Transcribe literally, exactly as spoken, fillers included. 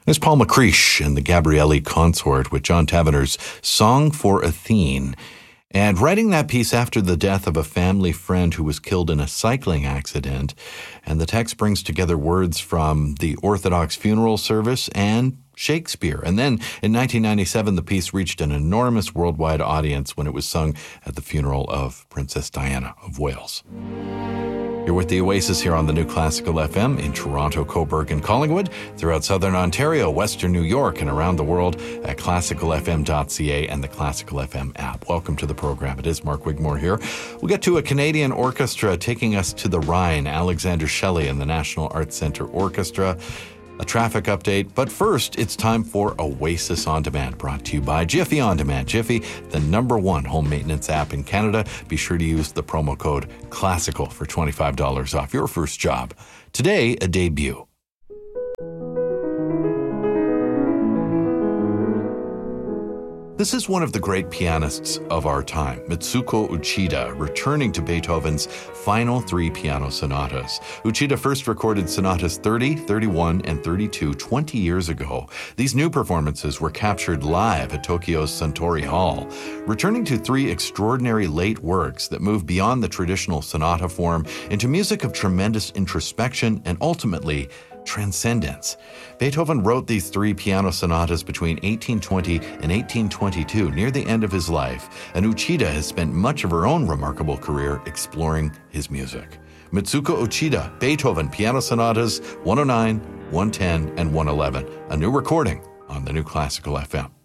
There's Paul McCreish and the Gabrielli Consort with John Tavener's Song for Athene. And writing that piece after the death of a family friend who was killed in a cycling accident. And the text brings together words from the Orthodox funeral service and Shakespeare. And then in nineteen ninety-seven, the piece reached an enormous worldwide audience when it was sung at the funeral of Princess Diana of Wales. You're with the Oasis here on the New Classical F M in Toronto, Cobourg, and Collingwood, throughout Southern Ontario, Western New York, and around the world at classical f m dot c a and the Classical F M app. Welcome to the program. It is Mark Wigmore here. We'll get to a Canadian orchestra taking us to the Rhine, Alexander Shelley and the National Arts Centre Orchestra. A traffic update, but first, it's time for Oasis On Demand, brought to you by Jiffy On Demand. Jiffy, the number one home maintenance app in Canada. Be sure to use the promo code CLASSICAL for twenty-five dollars off your first job. Today, a debut. This is one of the great pianists of our time, Mitsuko Uchida, returning to Beethoven's final three piano sonatas. Uchida first recorded sonatas thirty, thirty-one, and thirty-two twenty years ago. These new performances were captured live at Tokyo's Suntory Hall, returning to three extraordinary late works that move beyond the traditional sonata form into music of tremendous introspection and ultimately transcendence. Beethoven wrote these three piano sonatas between eighteen twenty and eighteen twenty-two, near the end of his life, and Uchida has spent much of her own remarkable career exploring his music. Mitsuko Uchida, Beethoven Piano Sonatas one oh nine, one ten, and one eleven, a new recording on the New Classical F M.